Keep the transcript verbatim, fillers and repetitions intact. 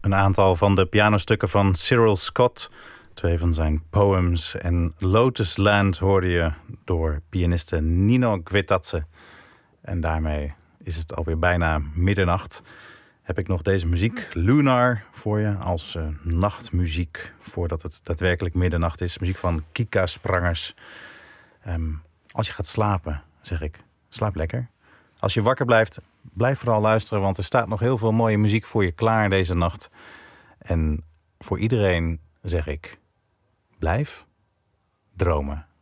Een aantal van de pianostukken van Cyril Scott. Twee van zijn poems. En Lotus Land hoorde je door pianiste Nino Guetazze. En daarmee is het alweer bijna middernacht. Heb ik nog deze muziek, Lunar, voor je als uh, nachtmuziek. Voordat het daadwerkelijk middernacht is. Muziek van Kika Sprangers. Um, als je gaat slapen, zeg ik, slaap lekker. Als je wakker blijft, blijf vooral luisteren. Want er staat nog heel veel mooie muziek voor je klaar deze nacht. En voor iedereen zeg ik, blijf dromen.